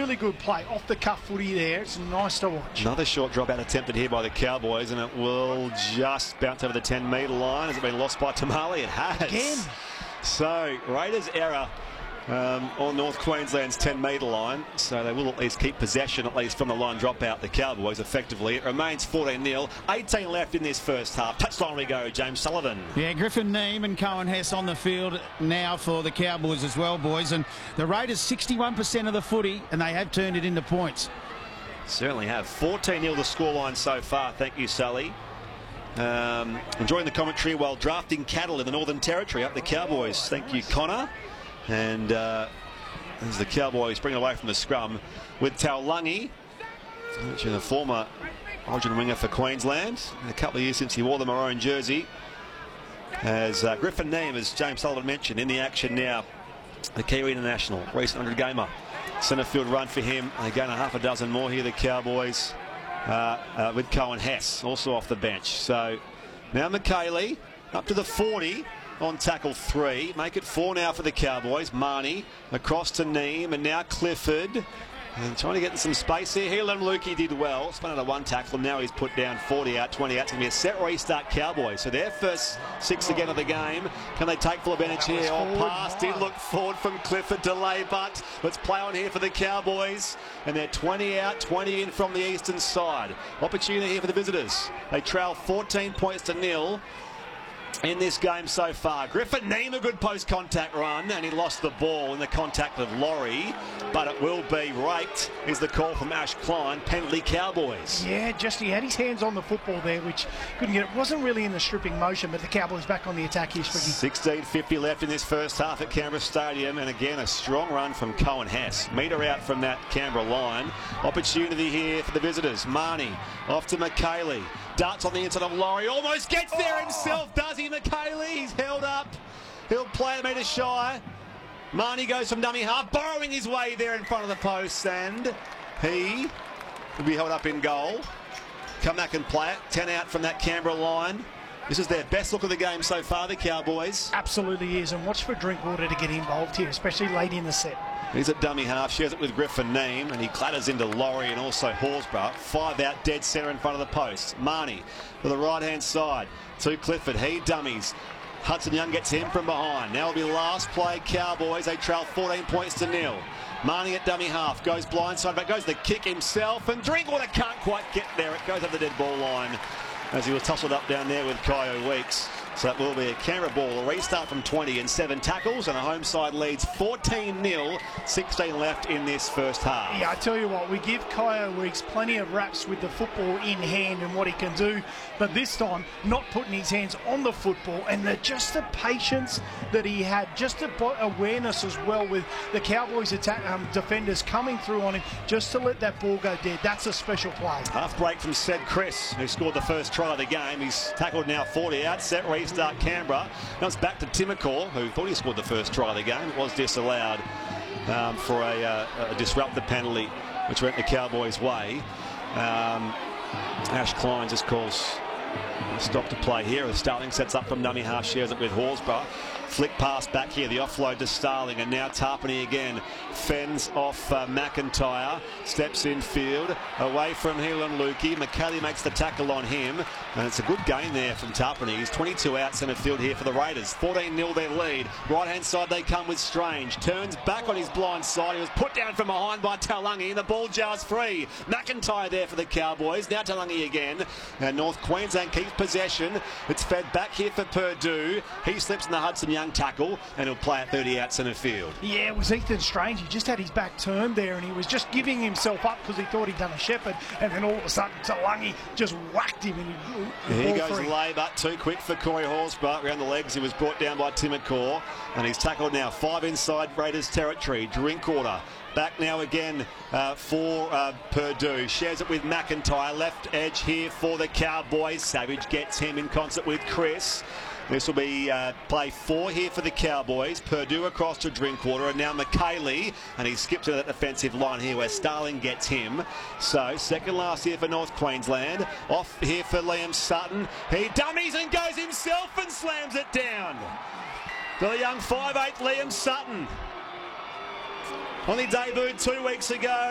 really good play. Off the cuff footy there. It's nice to watch. Another short drop out attempted here by the Cowboys, and it will just bounce over the 10-metre line. Has it been lost by Tamale? It has. Again. So, Raiders error on North Queensland's 10-metre line, so they will at least keep possession, at least from the line drop out, the Cowboys, effectively. It remains 14-0, 18 left in this first half. Touchline we go, James Sullivan. Yeah, Griffin Neame and Cohen Hess on the field now for the Cowboys as well, boys. And the Raiders 61% of the footy, and they have turned it into points. Certainly have. 14-0 the scoreline so far. Thank you, Sally. Enjoying the commentary while drafting cattle in the Northern Territory up the Cowboys. Thank you, Connor. And as the Cowboys bring away from the scrum with Taulagi, a former Origin winger for Queensland. A couple of years since he wore the maroon jersey. As Griffin Neame, as James Sullivan mentioned, in the action now. The Kiwi international, recent 100-gamer. Centre field run for him. They gain a half a dozen more here, the Cowboys, with Cohen Hess also off the bench. So now McKaylee up to the 40. On tackle 3, make it 4 now for the Cowboys. Marnie across to Neame, and now Clifford. And trying to get in some space here. Heilum Luki did well. Spun out of 1 tackle. Now he's put down 40 out, 20 out. It's going to be a set restart Cowboys. So their first 6 again of the game. Can they take full advantage here? Oh, pass did look forward from Clifford. Delay, but let's play on here for the Cowboys. And they're 20 out, 20 in from the eastern side. Opportunity here for the visitors. They trail 14 points to 0. In this game so far. Griffin Neame, a good post-contact run, and he lost the ball in the contact of Laurie, but it will be raked, is the call from Ash Klein. Penalty Cowboys. Yeah, just he had his hands on the football there, which couldn't get it. Wasn't really in the stripping motion, but the Cowboys back on the attack here. 16:50 left in this first half at Canberra Stadium, and again a strong run from Cohen Hess. Metre out from that Canberra line. Opportunity here for the visitors. Marnie off to McKaylee. Darts on the inside of Laurie. Almost gets there himself, does he, McKaylee? He's held up. He'll play a metre shy. Marnie goes from dummy half, borrowing his way there in front of the post, and he will be held up in goal. Come back and play it. 10 out from that Canberra line. This is their best look of the game so far, the Cowboys. Absolutely is, and watch for Drinkwater to get involved here, especially late in the set. He's at dummy half, shares it with Griffin Neame, and he clatters into Laurie and also Horsburgh. 5 out, dead centre in front of the post. Marnie to the right-hand side to Clifford. He dummies. Hudson Young gets him from behind. Now it'll be last play, Cowboys. They trail 14 points to 0. Marnie at dummy half, goes blindside, but goes the kick himself, and Drinkwater can't quite get there. It goes over the dead ball line as he was tussled up down there with Kyo Weeks. So that will be a Canberra ball, a restart from 20 and 7 tackles, and a home side leads 14-0, 16 left in this first half. Yeah, I tell you what, we give Kyo Weeks plenty of raps with the football in hand and what he can do, but this time not putting his hands on the football, and just the patience that he had, just the awareness as well with the Cowboys defenders coming through on him, just to let that ball go dead. That's a special play. Half break from Sed Chris, who scored the first try of the game. He's tackled now 40 out, set restart Canberra. Now it's back to Timokor, who thought he scored the first try of the game. It was disallowed for a disruptor penalty, which went the Cowboys' way. Ash Klein just calls a stop to play here. As Starling sets up from dummy half, shares it with Horsburgh. Flick pass back here, the offload to Starling, and now Tarpany again fends off McIntyre, steps in field, away from Heilum Luki. McKaylee makes the tackle on him, and it's a good gain there from Tarpany. He's 22 out centre field here for the Raiders. 14-0 their lead. Right-hand side they come with Strange. Turns back on his blind side. He was put down from behind by Taulagi, and the ball jars free. McIntyre there for the Cowboys. Now Taulagi again, and North Queensland keeps possession. It's fed back here for Purdue. He slips in the Hudson Young tackle, and he'll play at 30 out centre field. Yeah, it was Ethan Strange. He just had his back turned there, and he was just giving himself up because he thought he'd done a shepherd, and then all of a sudden Taulagi just whacked him, and he goes lay, but too quick for Corey Horsburgh around the legs. He was brought down by Timokor, and he's tackled now 5 inside Raiders territory. Drinkwater back now again for Purdue. Shares it with McIntyre. Left edge here for the Cowboys. Savage gets him in concert with Chris. This will be play 4 here for the Cowboys. Purdue across to Drinkwater, and now McKaylee, and he skips to that defensive line here where Starling gets him. So second last here for North Queensland. Off here for Liam Sutton. He dummies and goes himself and slams it down. The young 5'8" Liam Sutton. Only debuted 2 weeks ago.